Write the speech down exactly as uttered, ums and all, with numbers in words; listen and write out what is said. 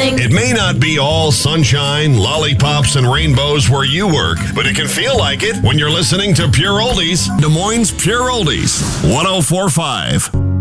something. It may not be all sunshine, lollipops, and rainbows where you work, but it can feel like it when you're listening to Pure Oldies, Des Moines Pure Oldies, one oh four point five.